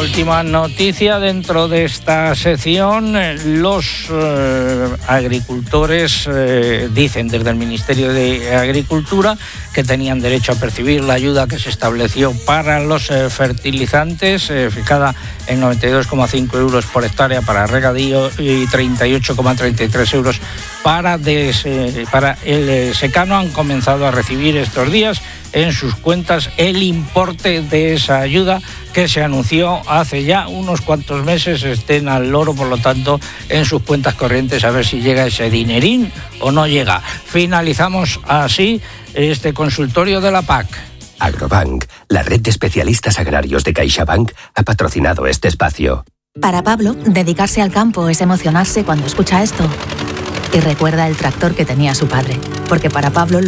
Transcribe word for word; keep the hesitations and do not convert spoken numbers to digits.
última noticia dentro de esta sección. Los eh, agricultores eh, dicen desde el Ministerio de Agricultura que tenían derecho a percibir la ayuda que se estableció para los eh, fertilizantes, eh, fijada en noventa y dos coma cinco euros por hectárea para regadío y treinta y ocho coma treinta y tres euros para, des, eh, para el secano. Han comenzado a recibir estos días en sus cuentas el importe de esa ayuda que se anunció hace ya unos cuantos meses. Estén al loro, por lo tanto, en sus cuentas corrientes a ver si llega ese dinerín o no llega. Finalizamos así este consultorio de la P A C. Agrobank, la red de especialistas agrarios de CaixaBank, ha patrocinado este espacio. Para Pablo, dedicarse al campo es emocionarse cuando escucha esto. Y recuerda el tractor que tenía su padre, porque para Pablo